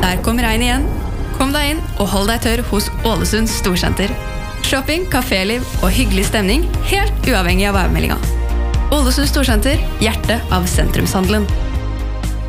Der kommer regn igjen. Kom deg inn og hold deg tørr hos Ålesund Storsenter. Shopping, kaféliv og hyggelig stemning, helt uavhengig av værmeldinga. Ålesund Storsenter, hjertet av sentrumshandelen.